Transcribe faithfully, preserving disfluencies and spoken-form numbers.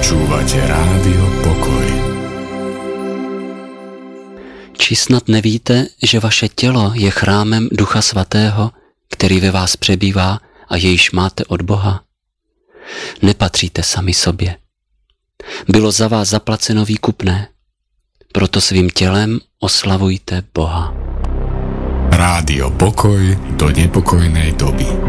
Počúvate Rádio Pokoj. Či snad nevíte, že vaše tělo je chrámem Ducha Svatého, který ve vás přebývá a jejž máte od Boha? Nepatříte sami sobě. Bylo za vás zaplaceno výkupné, proto svým tělem oslavujte Boha. Rádio Pokoj do nepokojnej doby.